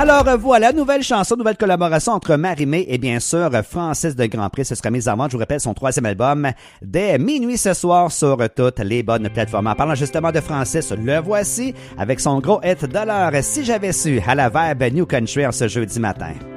Alors voilà, nouvelle chanson, nouvelle collaboration entre Marie-Mé et bien sûr Francis de Grandpré. Ce sera mis en vente, je vous rappelle, son 3e album dès minuit ce soir sur toutes les bonnes plateformes. En parlant justement de Francis, le voici avec son gros hit de l'heure, Si j'avais su, à la Verbe New Country en ce jeudi matin.